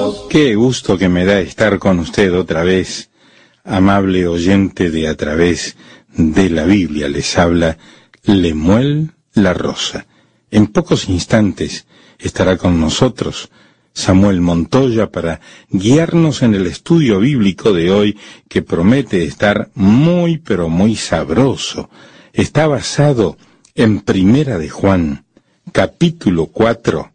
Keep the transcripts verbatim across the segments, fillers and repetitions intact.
Qué gusto que me da estar con usted otra vez, amable oyente de A Través de la Biblia. Les habla Lemuel La Rosa. En pocos instantes estará con nosotros Samuel Montoya para guiarnos en el estudio bíblico de hoy, que promete estar muy pero muy sabroso. Está basado en Primera de Juan, capítulo cuatro,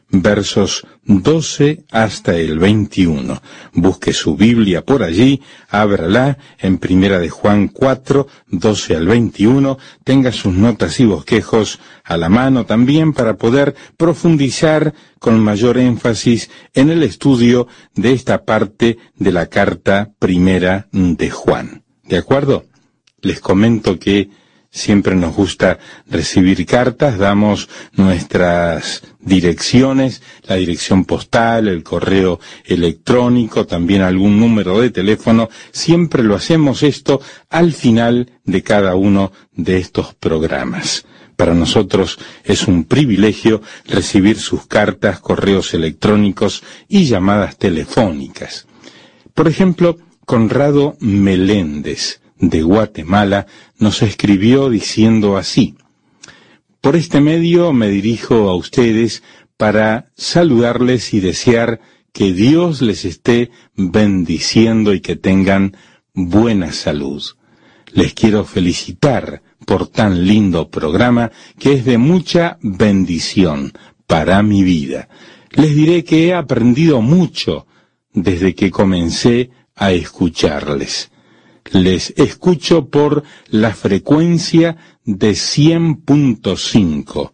versos doce hasta el veintiuno. Busque su Biblia por allí, ábrala en Primera de Juan cuatro, doce al veintiuno, tenga sus notas y bosquejos a la mano también para poder profundizar con mayor énfasis en el estudio de esta parte de la carta Primera de Juan. ¿De acuerdo? Les comento que siempre nos gusta recibir cartas, damos nuestras direcciones, la dirección postal, el correo electrónico, también algún número de teléfono. Siempre lo hacemos esto al final de cada uno de estos programas. Para nosotros es un privilegio recibir sus cartas, correos electrónicos y llamadas telefónicas. Por ejemplo, Conrado Meléndez, de Guatemala, nos escribió diciendo así: por este medio me dirijo a ustedes para saludarles y desear que Dios les esté bendiciendo y que tengan buena salud. Les quiero felicitar por tan lindo programa que es de mucha bendición para mi vida. Les diré que he aprendido mucho desde que comencé a escucharles. Les escucho por la frecuencia de cien punto cinco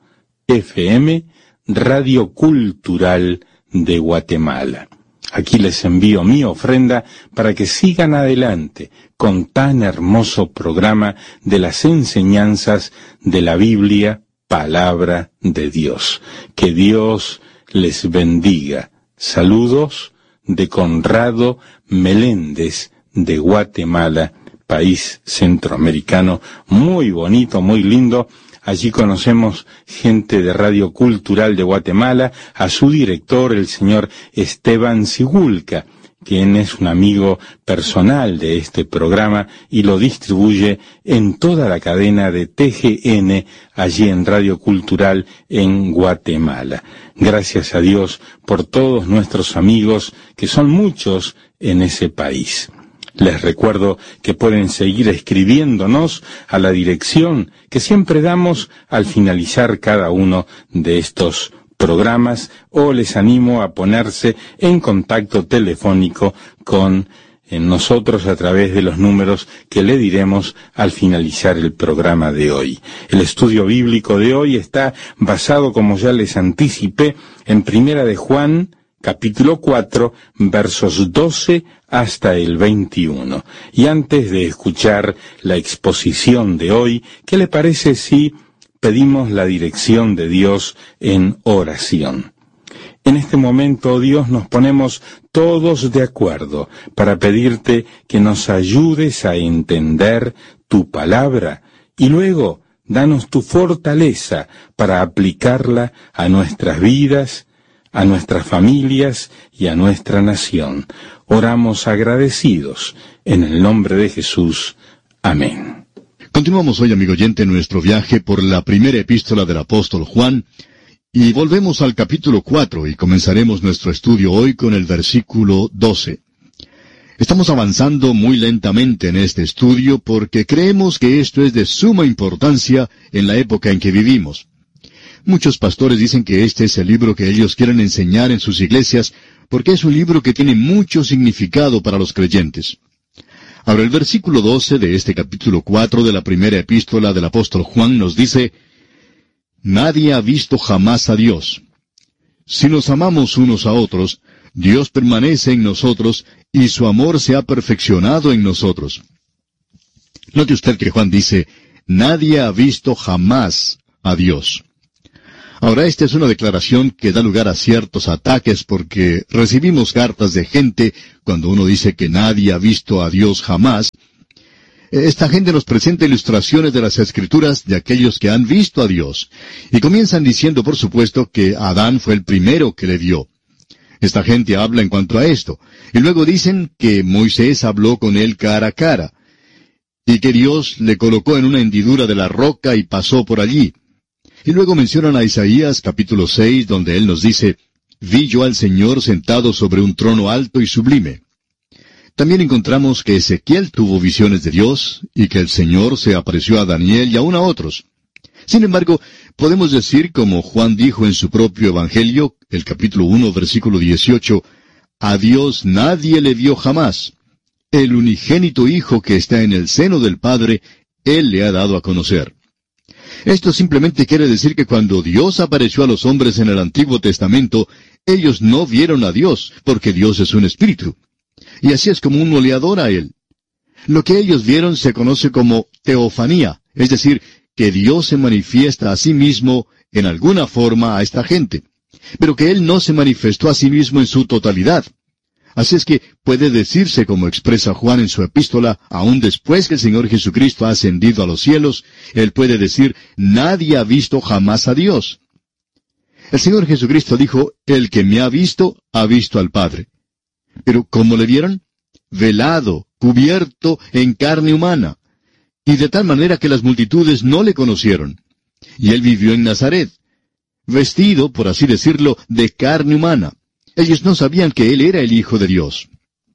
F M, Radio Cultural de Guatemala. Aquí les envío mi ofrenda para que sigan adelante con tan hermoso programa de las enseñanzas de la Biblia, Palabra de Dios. Que Dios les bendiga. Saludos de Conrado Meléndez, de Guatemala, país centroamericano, muy bonito, muy lindo. Allí conocemos gente de Radio Cultural de Guatemala, a su director, el señor Esteban Sigulca, quien es un amigo personal de este programa y lo distribuye en toda la cadena de T G N, allí en Radio Cultural en Guatemala. Gracias a Dios por todos nuestros amigos, que son muchos en ese país. Les recuerdo que pueden seguir escribiéndonos a la dirección que siempre damos al finalizar cada uno de estos programas, o les animo a ponerse en contacto telefónico con nosotros a través de los números que le diremos al finalizar el programa de hoy. El estudio bíblico de hoy está basado, como ya les anticipé, en Primera de Juan, capítulo cuatro, versos doce hasta el veintiuno. Y antes de escuchar la exposición de hoy, ¿qué le parece si pedimos la dirección de Dios en oración? En este momento, oh Dios, nos ponemos todos de acuerdo para pedirte que nos ayudes a entender tu palabra y luego danos tu fortaleza para aplicarla a nuestras vidas, a nuestras familias y a nuestra nación. Oramos agradecidos en el nombre de Jesús. Amén. Continuamos hoy, amigo oyente, nuestro viaje por la primera epístola del apóstol Juan, y volvemos al capítulo cuatro y comenzaremos nuestro estudio hoy con el versículo doce. Estamos avanzando muy lentamente en este estudio porque creemos que esto es de suma importancia en la época en que vivimos. Muchos pastores dicen que este es el libro que ellos quieren enseñar en sus iglesias porque es un libro que tiene mucho significado para los creyentes. Ahora, el versículo doce de este capítulo cuatro de la primera epístola del apóstol Juan nos dice: nadie ha visto jamás a Dios. Si nos amamos unos a otros, Dios permanece en nosotros y su amor se ha perfeccionado en nosotros. Note usted que Juan dice: nadie ha visto jamás a Dios. Ahora, esta es una declaración que da lugar a ciertos ataques porque recibimos cartas de gente cuando uno dice que nadie ha visto a Dios jamás. Esta gente nos presenta ilustraciones de las Escrituras de aquellos que han visto a Dios. Y comienzan diciendo, por supuesto, que Adán fue el primero que le vio. Esta gente habla en cuanto a esto. Y luego dicen que Moisés habló con él cara a cara, y que Dios le colocó en una hendidura de la roca y pasó por allí. Y luego mencionan a Isaías capítulo seis, donde él nos dice, «Vi yo al Señor sentado sobre un trono alto y sublime». También encontramos que Ezequiel tuvo visiones de Dios, y que el Señor se apareció a Daniel y aún a otros. Sin embargo, podemos decir, como Juan dijo en su propio Evangelio, el capítulo uno, versículo dieciocho, «A Dios nadie le vio jamás. El unigénito Hijo que está en el seno del Padre, Él le ha dado a conocer». Esto simplemente quiere decir que cuando Dios apareció a los hombres en el Antiguo Testamento, ellos no vieron a Dios, porque Dios es un espíritu. Y así es como uno le adora a Él. Lo que ellos vieron se conoce como teofanía, es decir, que Dios se manifiesta a sí mismo en alguna forma a esta gente, pero que Él no se manifestó a sí mismo en su totalidad. Así es que puede decirse, como expresa Juan en su epístola, aún después que el Señor Jesucristo ha ascendido a los cielos, Él puede decir, nadie ha visto jamás a Dios. El Señor Jesucristo dijo, el que me ha visto, ha visto al Padre. Pero ¿cómo le vieron? Velado, cubierto en carne humana, y de tal manera que las multitudes no le conocieron. Y Él vivió en Nazaret, vestido, por así decirlo, de carne humana. Ellos no sabían que Él era el Hijo de Dios.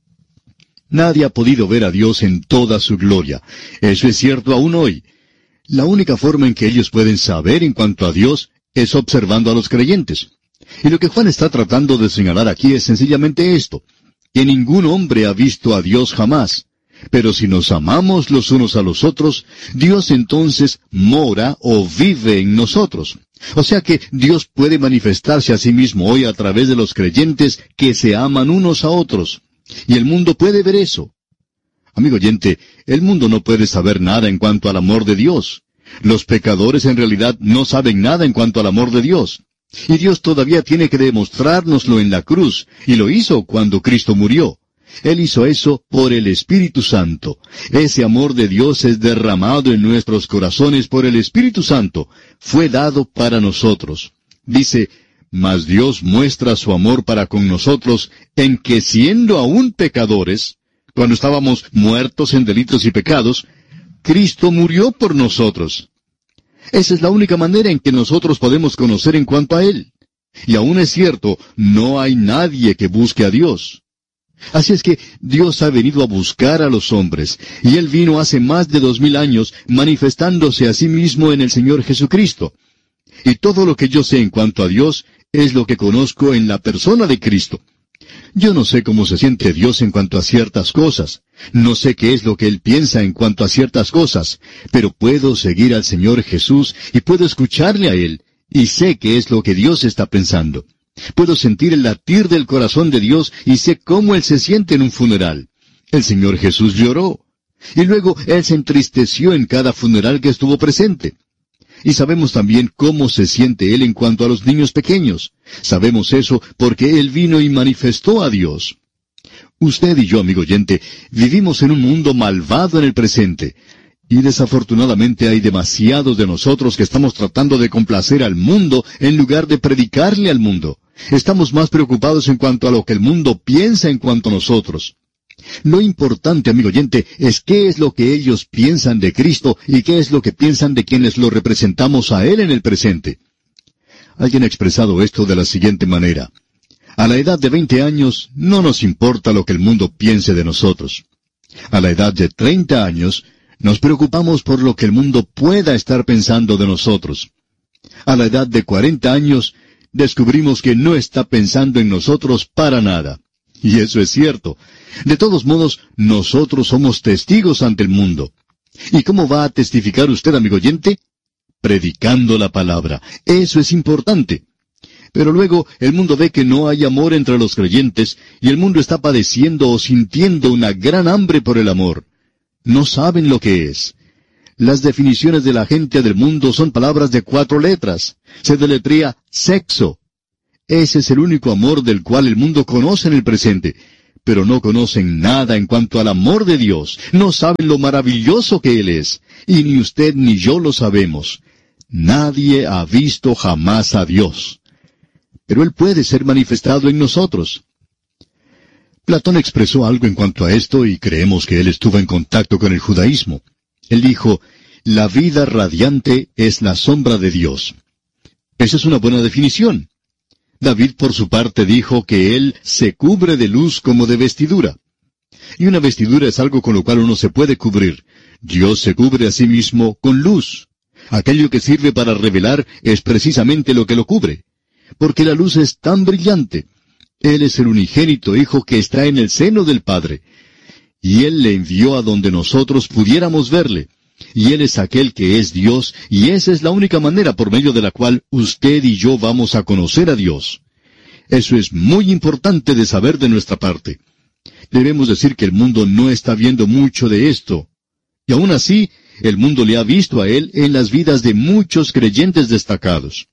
Nadie ha podido ver a Dios en toda su gloria. Eso es cierto aún hoy. La única forma en que ellos pueden saber en cuanto a Dios es observando a los creyentes. Y lo que Juan está tratando de señalar aquí es sencillamente esto, que ningún hombre ha visto a Dios jamás. Pero si nos amamos los unos a los otros, Dios entonces mora o vive en nosotros. O sea que Dios puede manifestarse a sí mismo hoy a través de los creyentes que se aman unos a otros. Y el mundo puede ver eso. Amigo oyente, el mundo no puede saber nada en cuanto al amor de Dios. Los pecadores en realidad no saben nada en cuanto al amor de Dios. Y Dios todavía tiene que demostrárnoslo en la cruz, y lo hizo cuando Cristo murió. Él hizo eso por el Espíritu Santo. Ese amor de Dios es derramado en nuestros corazones por el Espíritu Santo. Fue dado para nosotros. Dice, mas Dios muestra su amor para con nosotros en que siendo aún pecadores, cuando estábamos muertos en delitos y pecados, Cristo murió por nosotros. Esa es la única manera en que nosotros podemos conocer en cuanto a Él. Y aún es cierto, no hay nadie que busque a Dios. Así es que Dios ha venido a buscar a los hombres, y Él vino hace más de dos mil años manifestándose a sí mismo en el Señor Jesucristo. Y todo lo que yo sé en cuanto a Dios es lo que conozco en la persona de Cristo. Yo no sé cómo se siente Dios en cuanto a ciertas cosas, no sé qué es lo que Él piensa en cuanto a ciertas cosas, pero puedo seguir al Señor Jesús y puedo escucharle a Él, y sé qué es lo que Dios está pensando. Puedo sentir el latir del corazón de Dios y sé cómo Él se siente en un funeral. El Señor Jesús lloró. Y luego Él se entristeció en cada funeral que estuvo presente. Y sabemos también cómo se siente Él en cuanto a los niños pequeños. Sabemos eso porque Él vino y manifestó a Dios. Usted y yo, amigo oyente, vivimos en un mundo malvado en el presente. Y desafortunadamente hay demasiados de nosotros que estamos tratando de complacer al mundo en lugar de predicarle al mundo. Estamos más preocupados en cuanto a lo que el mundo piensa en cuanto a nosotros. Lo importante, amigo oyente, es qué es lo que ellos piensan de Cristo y qué es lo que piensan de quienes lo representamos a Él en el presente. Alguien ha expresado esto de la siguiente manera. A la edad de veinte años no nos importa lo que el mundo piense de nosotros. A la edad de treinta años nos preocupamos por lo que el mundo pueda estar pensando de nosotros. A la edad de cuarenta años, descubrimos que no está pensando en nosotros para nada. Y eso es cierto. De todos modos, nosotros somos testigos ante el mundo. ¿Y cómo va a testificar usted, amigo oyente? Predicando la palabra. Eso es importante. Pero luego el mundo ve que no hay amor entre los creyentes, y el mundo está padeciendo o sintiendo una gran hambre por el amor. No saben lo que es. Las definiciones de la gente del mundo son palabras de cuatro letras. Se deletrea sexo. Ese es el único amor del cual el mundo conoce en el presente. Pero no conocen nada en cuanto al amor de Dios. No saben lo maravilloso que Él es. Y ni usted ni yo lo sabemos. Nadie ha visto jamás a Dios. pero Él puede ser manifestado en nosotros. Platón expresó algo en cuanto a esto y creemos que él estuvo en contacto con el judaísmo. Él dijo, la vida radiante es la sombra de Dios. Esa es una buena definición. David, por su parte, dijo que él se cubre de luz como de vestidura. Y una vestidura es algo con lo cual uno se puede cubrir. Dios se cubre a sí mismo con luz. Aquello que sirve para revelar es precisamente lo que lo cubre. Porque la luz es tan brillante. Él es el unigénito Hijo que está en el seno del Padre. Y Él le envió a donde nosotros pudiéramos verle. Y Él es aquel que es Dios, y esa es la única manera por medio de la cual usted y yo vamos a conocer a Dios. Eso es muy importante de saber de nuestra parte. Debemos decir que el mundo no está viendo mucho de esto. Y aún así, el mundo le ha visto a Él en las vidas de muchos creyentes destacados.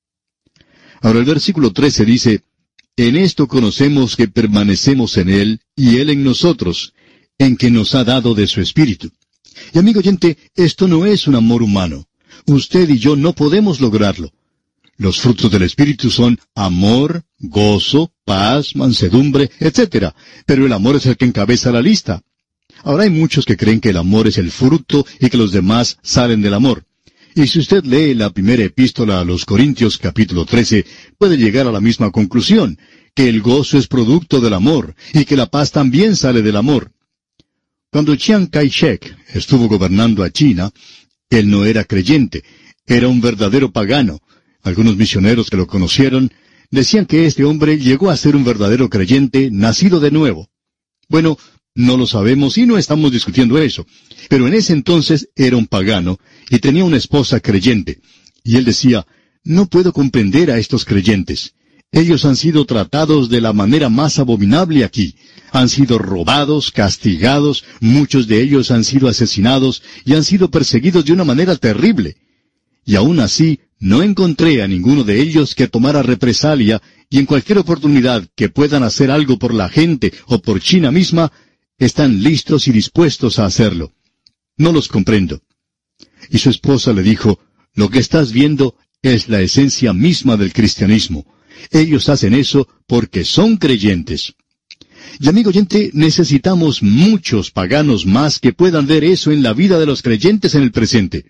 Ahora el versículo trece dice, en esto conocemos que permanecemos en Él, y Él en nosotros, en que nos ha dado de su Espíritu. Y amigo oyente, esto no es un amor humano. Usted y yo no podemos lograrlo. Los frutos del Espíritu son amor, gozo, paz, mansedumbre, etcétera. Pero el amor es el que encabeza la lista. Ahora hay muchos que creen que el amor es el fruto y que los demás salen del amor. Y si usted lee la primera epístola a los Corintios capítulo trece, puede llegar a la misma conclusión, que el gozo es producto del amor, y que la paz también sale del amor. Cuando Chiang Kai-shek estuvo gobernando a China, él no era creyente, era un verdadero pagano. Algunos misioneros que lo conocieron decían que este hombre llegó a ser un verdadero creyente, nacido de nuevo. Bueno, no lo sabemos y no estamos discutiendo eso. Pero en ese entonces era un pagano y tenía una esposa creyente. Y él decía, no puedo comprender a estos creyentes. Ellos han sido tratados de la manera más abominable aquí. Han sido robados, castigados, muchos de ellos han sido asesinados y han sido perseguidos de una manera terrible. Y aún así, no encontré a ninguno de ellos que tomara represalia y en cualquier oportunidad que puedan hacer algo por la gente o por China misma, están listos y dispuestos a hacerlo. No los comprendo. Y su esposa le dijo, lo que estás viendo es la esencia misma del cristianismo. Ellos hacen eso porque son creyentes. Y amigo oyente, necesitamos muchos paganos más que puedan ver eso en la vida de los creyentes en el presente.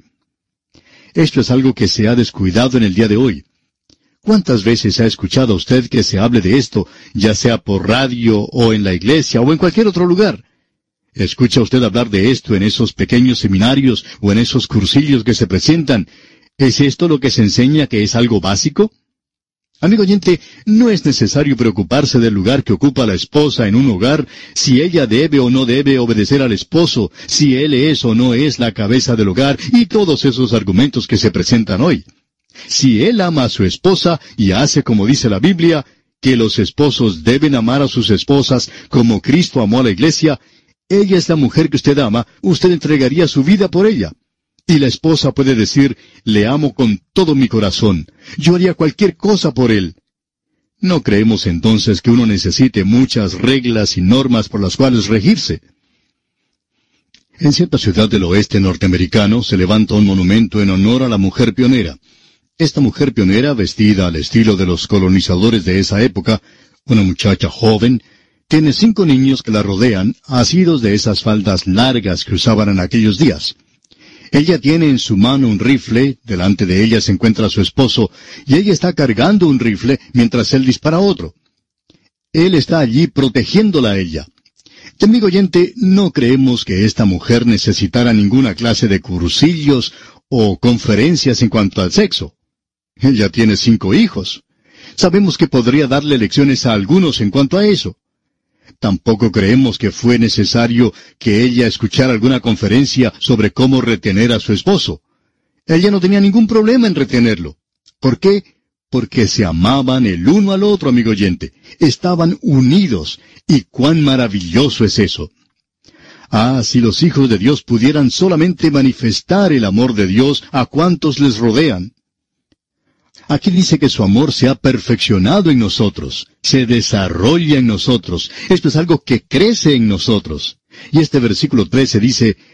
Esto es algo que se ha descuidado en el día de hoy. ¿Cuántas veces ha escuchado usted que se hable de esto, ya sea por radio o en la iglesia o en cualquier otro lugar? ¿Escucha usted hablar de esto en esos pequeños seminarios o en esos cursillos que se presentan? ¿Es esto lo que se enseña que es algo básico? Amigo oyente, no es necesario preocuparse del lugar que ocupa la esposa en un hogar, si ella debe o no debe obedecer al esposo, si él es o no es la cabeza del hogar, y todos esos argumentos que se presentan hoy. Si él ama a su esposa y hace como dice la Biblia, que los esposos deben amar a sus esposas como Cristo amó a la iglesia, ella es la mujer que usted ama, usted entregaría su vida por ella. Y la esposa puede decir, le amo con todo mi corazón, yo haría cualquier cosa por él. No creemos entonces que uno necesite muchas reglas y normas por las cuales regirse. En cierta ciudad del oeste norteamericano se levanta un monumento en honor a la mujer pionera. Esta mujer pionera, vestida al estilo de los colonizadores de esa época, una muchacha joven, tiene cinco niños que la rodean, asidos de esas faldas largas que usaban en aquellos días. Ella tiene en su mano un rifle, delante de ella se encuentra su esposo, y ella está cargando un rifle mientras él dispara otro. Él está allí protegiéndola a ella. Y amigo oyente, no creemos que esta mujer necesitara ninguna clase de cursillos o conferencias en cuanto al sexo. Ella tiene cinco hijos. Sabemos que podría darle lecciones a algunos en cuanto a eso. Tampoco creemos que fue necesario que ella escuchara alguna conferencia sobre cómo retener a su esposo. Ella no tenía ningún problema en retenerlo. ¿Por qué? Porque se amaban el uno al otro, amigo oyente. Estaban unidos. ¿Y cuán maravilloso es eso? Ah, si los hijos de Dios pudieran solamente manifestar el amor de Dios a cuantos les rodean. Aquí dice que su amor se ha perfeccionado en nosotros, se desarrolla en nosotros. Esto es algo que crece en nosotros. Y este versículo trece dice,